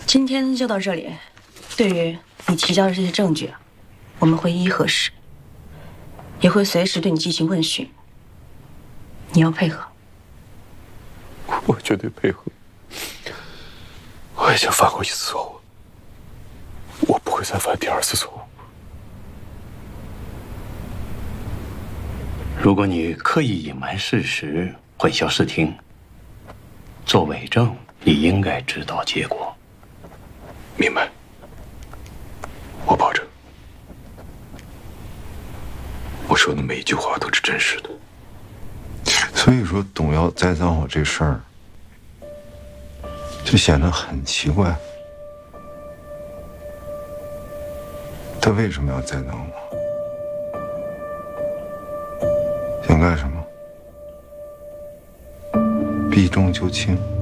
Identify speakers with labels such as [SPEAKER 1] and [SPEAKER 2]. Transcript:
[SPEAKER 1] 今天就到这里。对于你提交的这些证据，我们会一一核实，也会随时对你进行问询。你要配合。
[SPEAKER 2] 我绝对配合。我已经犯过一次错误，我不会再犯第二次错误。
[SPEAKER 3] 如果你刻意隐瞒事实，混淆视听，做伪证，你应该知道结果。
[SPEAKER 2] 明白。我保证，我说的每一句话都是真实的。
[SPEAKER 4] 所以说，董瑶栽赃我这事儿，就显得很奇怪。他为什么要栽赃我？想干什么？避重就轻。